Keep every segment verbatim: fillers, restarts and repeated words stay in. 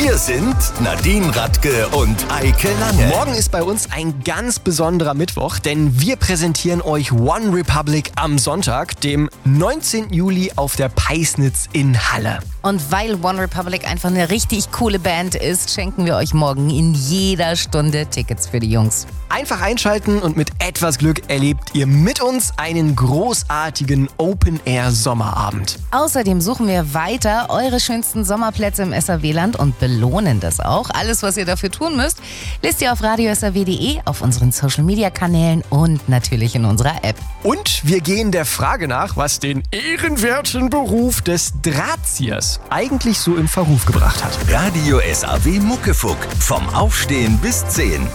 Wir sind Nadine Radke und Eike Lange. Morgen ist bei uns ein ganz besonderer Mittwoch, denn wir präsentieren euch One Republic am Sonntag, dem neunzehnten Juli auf der Peisnitz in Halle. Und weil One Republic einfach eine richtig coole Band ist, schenken wir euch morgen in jeder Stunde Tickets für die Jungs. Einfach einschalten und mit etwas Glück erlebt ihr mit uns einen großartigen Open-Air-Sommerabend. Außerdem suchen wir weiter eure schönsten Sommerplätze im S R W-Land und belohnen das auch. Alles, was ihr dafür tun müsst, lest ihr auf radio s r w punkt d e, auf unseren Social-Media-Kanälen und natürlich in unserer App. Und wir gehen der Frage nach, was den ehrenwerten Beruf des Drahtziehers eigentlich so in Verruf gebracht hat. Radio S R W Muckefuck. Vom Aufstehen bis zehn.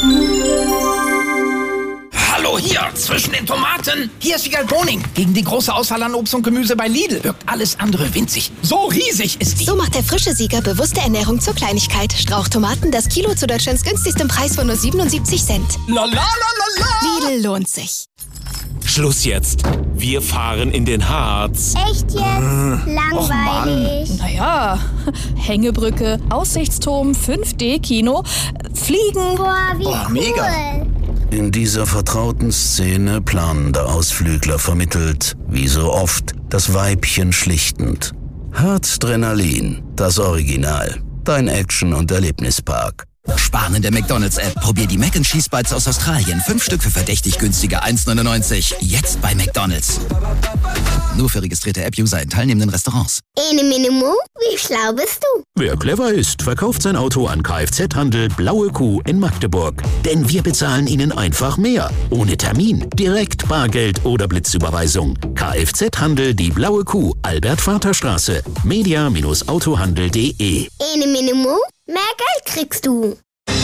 Hallo hier, zwischen den Tomaten. Hier ist Wiegald Boning. Gegen die große Auswahl an Obst und Gemüse bei Lidl wirkt alles andere winzig. So riesig ist die. So macht der frische Sieger bewusste Ernährung zur Kleinigkeit. Strauchtomaten, das Kilo zu Deutschlands günstigstem Preis von nur siebenundsiebzig Cent. La la la la la. Lidl lohnt sich. Schluss jetzt. Wir fahren in den Harz. Echt jetzt? Langweilig. Naja, Hängebrücke, Aussichtsturm, fünf D Kino, Fliegen. Boah, wie Oh, cool. mega. In dieser vertrauten Szene planender Ausflügler vermittelt, wie so oft, das Weibchen schlichtend. Harzdrenalin, das Original. Dein Action- und Erlebnispark. Sparen in der McDonald's-App. Probier die Mac and Cheese Bites aus Australien. Fünf Stück für verdächtig günstige eins neunundneunzig. Jetzt bei McDonald's. Nur für registrierte App-User in teilnehmenden Restaurants. Ene, mene, mu, wie schlau bist du? Wer clever ist, verkauft sein Auto an Kfz-Handel Blaue Kuh in Magdeburg. Denn wir bezahlen Ihnen einfach mehr. Ohne Termin, direkt Bargeld oder Blitzüberweisung. Kfz-Handel Die Blaue Kuh, Albert-Vater-Straße, media-autohandel punkt de. Ene, mene, mu, mehr Geld kriegst du.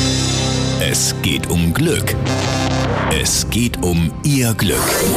Es geht um Glück. Es geht um Ihr Glück.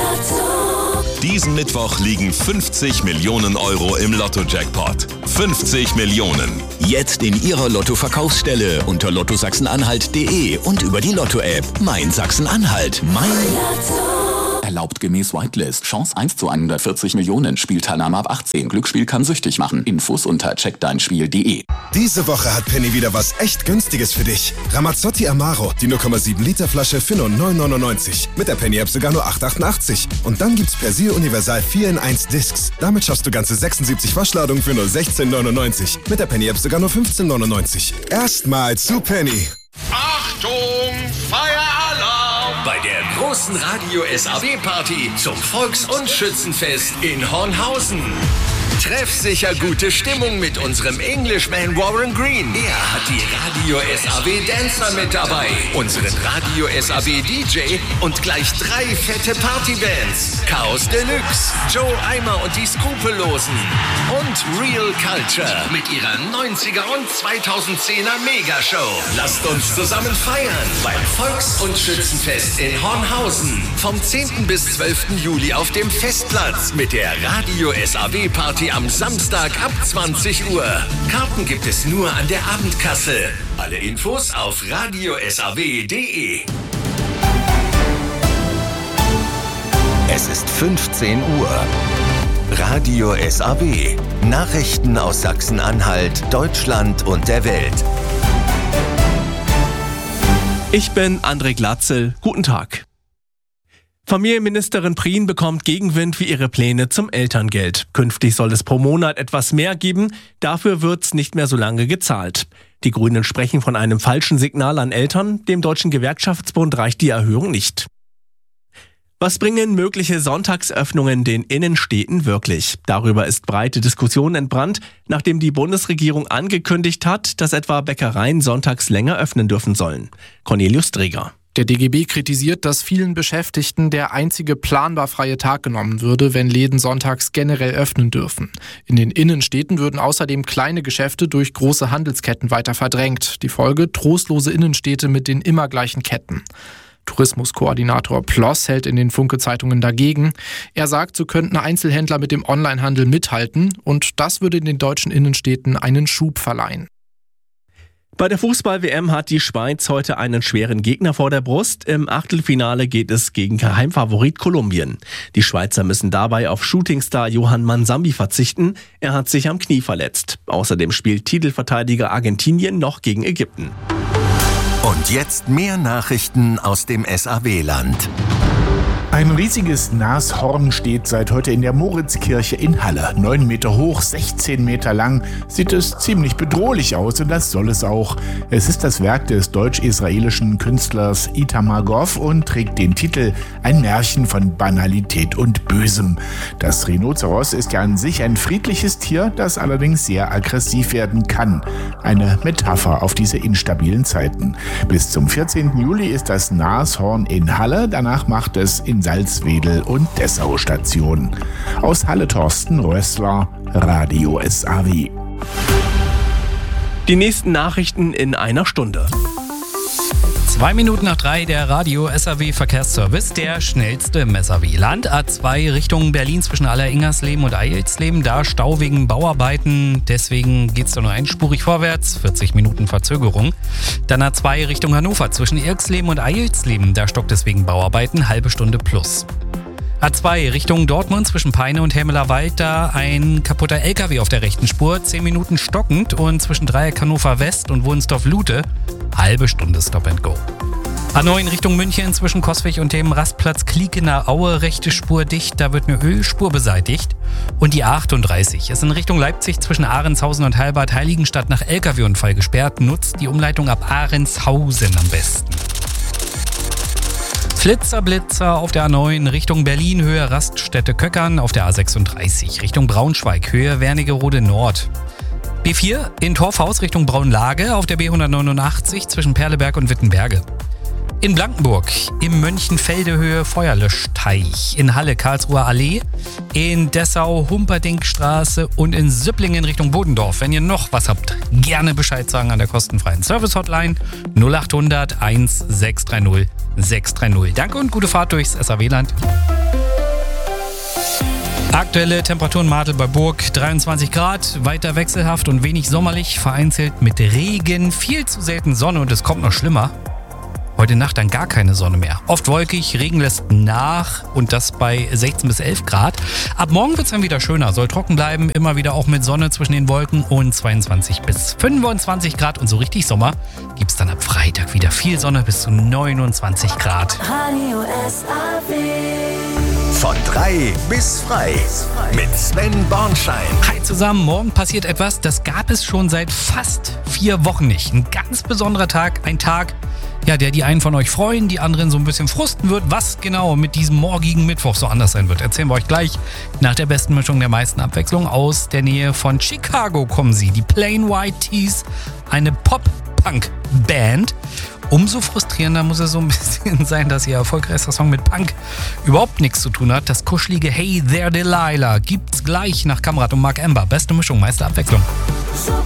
Diesen Mittwoch liegen fünfzig Millionen Euro im Lotto-Jackpot. fünfzig Millionen. Jetzt in Ihrer Lotto-Verkaufsstelle unter lotto sachsen-anhalt punkt de und über die Lotto-App. Mein Sachsen-Anhalt. Mein Erlaubt gemäß Whitelist. Chance eins zu hundertvierzig Millionen. Spielteilnahme ab achtzehn. Glücksspiel kann süchtig machen. Infos unter check dein spiel punkt de. Diese Woche hat Penny wieder was echt Günstiges für dich. Ramazzotti Amaro, die null Komma sieben Liter Flasche für nur neun neunundneunzig. Mit der Penny-App sogar nur acht achtundachtzig. Und dann gibt's Persil Universal vier in eins Discs. Damit schaffst du ganze sechsundsiebzig Waschladungen für nur sechzehn neunundneunzig. Mit der Penny-App sogar nur fünfzehn neunundneunzig. Erstmal zu Penny. Achtung, Feieralarm! Bei der großen Radio S R W-Party zum Volks- und Schützenfest in Hornhausen. Treffsicher gute Stimmung mit unserem Englishman Warren Green. Er hat die Radio S R W Dancer mit dabei, unseren Radio S R W D J und gleich drei fette Partybands. Chaos Deluxe, Joe Eimer und die Skrupellosen und Real Culture mit ihrer neunziger und zweitausendzehner Megashow. Lasst uns zusammen feiern beim Volks- und Schützenfest in Hornhausen. Vom zehnten bis zwölften Juli auf dem Festplatz mit der Radio S R W Party am Samstag ab zwanzig Uhr. Karten gibt es nur an der Abendkasse. Alle Infos auf radio s r w punkt de. Es ist fünfzehn Uhr. Radio S R W. Nachrichten aus Sachsen-Anhalt, Deutschland und der Welt. Ich bin André Glatzel. Guten Tag. Familienministerin Prien bekommt Gegenwind für ihre Pläne zum Elterngeld. Künftig soll es pro Monat etwas mehr geben, dafür wird's nicht mehr so lange gezahlt. Die Grünen sprechen von einem falschen Signal an Eltern, dem Deutschen Gewerkschaftsbund reicht die Erhöhung nicht. Was bringen mögliche Sonntagsöffnungen den Innenstädten wirklich? Darüber ist breite Diskussion entbrannt, nachdem die Bundesregierung angekündigt hat, dass etwa Bäckereien sonntags länger öffnen dürfen sollen. Cornelius Dreger. Der D G B kritisiert, dass vielen Beschäftigten der einzige planbar freie Tag genommen würde, wenn Läden sonntags generell öffnen dürfen. In den Innenstädten würden außerdem kleine Geschäfte durch große Handelsketten weiter verdrängt. Die Folge: trostlose Innenstädte mit den immer gleichen Ketten. Tourismuskoordinator Ploss hält in den Funke-Zeitungen dagegen. Er sagt, so könnten Einzelhändler mit dem Onlinehandel mithalten und das würde den deutschen Innenstädten einen Schub verleihen. Bei der Fußball-W M hat die Schweiz heute einen schweren Gegner vor der Brust. Im Achtelfinale geht es gegen Geheimfavorit Kolumbien. Die Schweizer müssen dabei auf Shootingstar Johann Mansambi verzichten. Er hat sich am Knie verletzt. Außerdem spielt Titelverteidiger Argentinien noch gegen Ägypten. Und jetzt mehr Nachrichten aus dem S A W-Land. Ein riesiges Nashorn steht seit heute in der Moritzkirche in Halle. Neun Meter hoch, sechzehn Meter lang, sieht es ziemlich bedrohlich aus und das soll es auch. Es ist das Werk des deutsch-israelischen Künstlers Itamar Goff und trägt den Titel Ein Märchen von Banalität und Bösem. Das Rhinoceros ist ja an sich ein friedliches Tier, das allerdings sehr aggressiv werden kann. Eine Metapher auf diese instabilen Zeiten. Bis zum vierzehnten Juli ist das Nashorn in Halle, danach macht es in Salzwedel und Dessau Station. Aus Halle Thorsten Rössler, Radio S A W. Die nächsten Nachrichten in einer Stunde. Zwei Minuten nach drei der Radio S A W Verkehrsservice, der schnellste im S A W-Land. A zwei Richtung Berlin zwischen Aller-Ingersleben und Eilsleben, da Stau wegen Bauarbeiten, deswegen geht's da nur einspurig vorwärts, vierzig Minuten Verzögerung. Dann A zwei Richtung Hannover zwischen Irksleben und Eilsleben, da stockt es wegen Bauarbeiten, halbe Stunde plus. A zwei Richtung Dortmund zwischen Peine und Helmeler-Wald, da ein kaputter L K W auf der rechten Spur, zehn Minuten stockend und zwischen Dreieck Hannover West und Wunsdorf-Lute, halbe Stunde Stop and Go. A neun Richtung München zwischen Coswig und dem Rastplatz Kliekener Aue, rechte Spur dicht, da wird eine Ölspur beseitigt. Und die A achtunddreißig ist in Richtung Leipzig zwischen Ahrenshausen und Heilbad Heiligenstadt nach L K W-Unfall gesperrt, nutzt die Umleitung ab Ahrenshausen am besten. Flitzer, Blitzer auf der A neun Richtung Berlin, Höhe Raststätte Köckern, auf der A sechsunddreißig Richtung Braunschweig, Höhe Wernigerode Nord. B vier in Torfhaus Richtung Braunlage, auf der B hundertneunundachtzig zwischen Perleberg und Wittenberge. In Blankenburg, im Mönchenfelde Höhe Feuerlöschteich, in Halle Karlsruher Allee, in Dessau Humperdinckstraße und in Süpplingen Richtung Bodendorf. Wenn ihr noch was habt, gerne Bescheid sagen an der kostenfreien Service-Hotline null achthundert eins sechs drei null sechs drei null. Danke und gute Fahrt durchs S A W-Land. Aktuelle Temperaturen Martel bei Burg dreiundzwanzig Grad, weiter wechselhaft und wenig sommerlich, vereinzelt mit Regen, viel zu selten Sonne und es kommt noch schlimmer. Heute Nacht dann gar keine Sonne mehr. Oft wolkig, Regen lässt nach und das bei sechzehn bis elf Grad. Ab morgen wird es dann wieder schöner, soll trocken bleiben, immer wieder auch mit Sonne zwischen den Wolken und zweiundzwanzig bis fünfundzwanzig Grad und so richtig Sommer gibt es dann ab Freitag wieder viel Sonne bis zu neunundzwanzig Grad. Radio S A W. Von drei bis frei mit Sven Bornschein. Hi zusammen, morgen passiert etwas, das gab es schon seit fast vier Wochen nicht. Ein ganz besonderer Tag, ein Tag, ja, der die einen von euch freuen, die anderen so ein bisschen frusten wird. Was genau mit diesem morgigen Mittwoch so anders sein wird, erzählen wir euch gleich. Nach der besten Mischung der meisten Abwechslung aus der Nähe von Chicago kommen sie. Die Plain White Tees, eine Pop-Punk-Band. Umso frustrierender muss es so ein bisschen sein, dass ihr erfolgreichster Song mit Punk überhaupt nichts zu tun hat. Das kuschelige Hey There Delilah gibt's gleich nach Kamrat und Mark Ember. Beste Mischung, meiste Abwechslung.